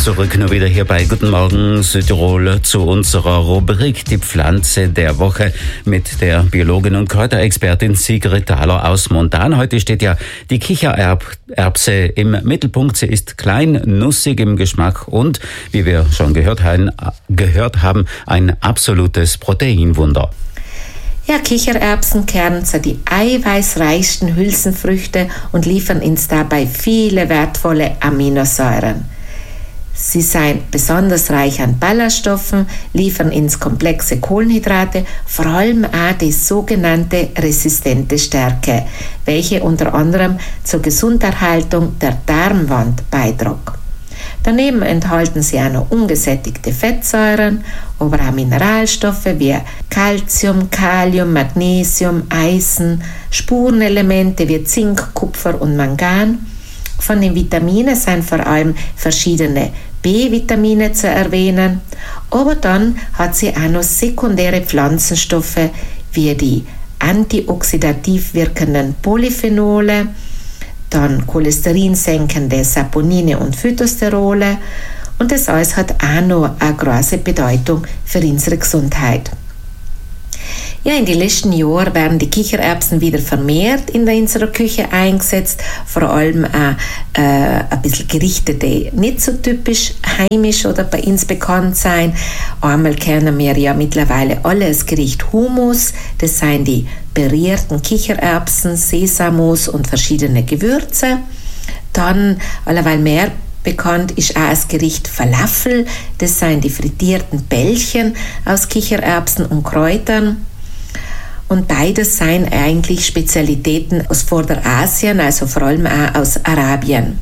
zurück nur wieder hier bei Guten Morgen Südtirol zu unserer Rubrik Die Pflanze der Woche mit der Biologin und Kräuterexpertin Sigrid Thaler aus Montan. Heute steht ja die Kichererbse im Mittelpunkt. Sie ist klein, nussig im Geschmack und, wie wir schon gehört haben, ein absolutes Proteinwunder. Ja, Kichererbsenkerne sind die eiweißreichsten Hülsenfrüchte und liefern uns dabei viele wertvolle Aminosäuren. Sie sind besonders reich an Ballaststoffen, liefern uns komplexe Kohlenhydrate, vor allem auch die sogenannte resistente Stärke, welche unter anderem zur Gesunderhaltung der Darmwand beiträgt. Daneben enthalten sie auch noch ungesättigte Fettsäuren, aber auch Mineralstoffe wie Calcium, Kalium, Magnesium, Eisen, Spurenelemente wie Zink, Kupfer und Mangan. Von den Vitaminen sind vor allem verschiedene B-Vitamine zu erwähnen, aber dann hat sie auch noch sekundäre Pflanzenstoffe wie die antioxidativ wirkenden Polyphenole, dann cholesterinsenkende Saponine und Phytosterole und das alles hat auch noch eine große Bedeutung für unsere Gesundheit. Ja, in den letzten Jahren werden die Kichererbsen wieder vermehrt in unserer Küche eingesetzt, vor allem auch ein bisschen Gerichte, die nicht so typisch heimisch oder bei uns bekannt sein. Einmal kennen wir ja mittlerweile alle das Gericht Hummus, das sind die pürierten Kichererbsen, Sesammus und verschiedene Gewürze. Dann, alleweil mehr bekannt ist auch das Gericht Falafel, das sind die frittierten Bällchen aus Kichererbsen und Kräutern. Und beides seien eigentlich Spezialitäten aus Vorderasien, also vor allem auch aus Arabien.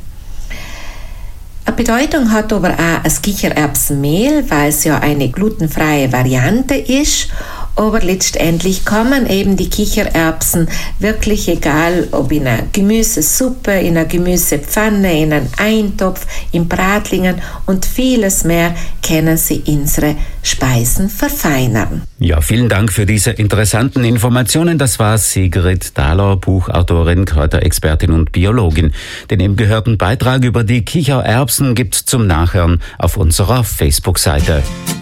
Eine Bedeutung hat aber auch das Kichererbsenmehl, weil es ja eine glutenfreie Variante ist. Aber letztendlich kann man eben die Kichererbsen wirklich, egal ob in einer Gemüsesuppe, in einer Gemüsepfanne, in einem Eintopf, in Bratlingen und vieles mehr, können sie unsere Speisen verfeinern. Ja, vielen Dank für diese interessanten Informationen. Das war Sigrid Thaler, Buchautorin, Kräuterexpertin und Biologin. Den eben gehörten Beitrag über die Kichererbsen gibt's zum Nachhören auf unserer Facebook-Seite.